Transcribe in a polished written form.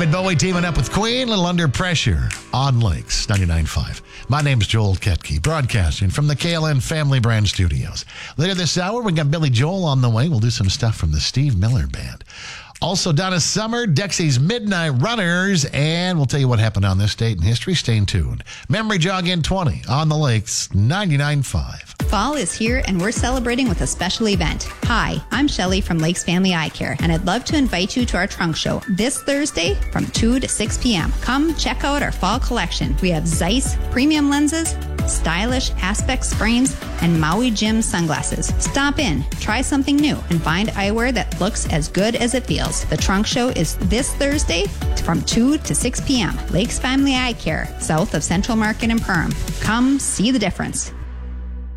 David Bowie teaming up with Queen, a little Under Pressure on Lakes 99.5. My name's Joel Ketke, broadcasting from the KLN Family Brand Studios. Later this hour, we got Billy Joel on the way. We'll do some stuff from the Steve Miller Band. Also, Donna Summer, Dexy's Midnight Runners, and we'll tell you what happened on this date in history. Stay tuned. Memory Jog in 20 on the Lakes 99.5. Fall is here and we're celebrating with a special event. Hi, I'm Shelley from Lakes Family Eye Care, and I'd love to invite you to our trunk show this Thursday from 2 to 6 p.m. Come check out our fall collection. We have Zeiss premium lenses, stylish Aspect frames, and Maui Jim sunglasses. Stop in, try something new, and find eyewear that looks as good as it feels. The trunk show is this Thursday from 2 to 6 p.m. Lakes Family Eye Care, south of Central Market in Perham. Come see the difference.